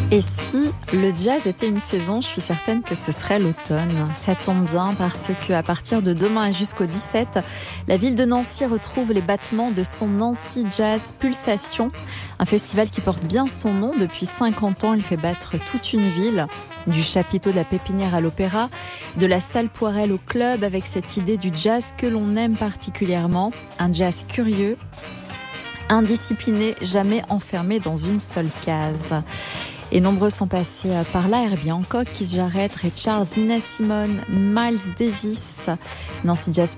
Et si le jazz était une saison, je suis certaine que ce serait l'automne. Ça tombe bien parce qu'à partir de demain et jusqu'au 17, la ville de Nancy retrouve les battements de son Nancy Jazz Pulsation. Un festival qui porte bien son nom. Depuis 50 ans, il fait battre toute une ville. Du chapiteau de la Pépinière à l'Opéra, de la salle Poirel au club, avec cette idée du jazz que l'on aime particulièrement. Un jazz curieux, indiscipliné, jamais enfermé dans une seule case. Et nombreux sont passés par là, Herbie Hancock, Keith Jarrett, Ray Charles, Nina Simone, Miles Davis. Nancy Jazz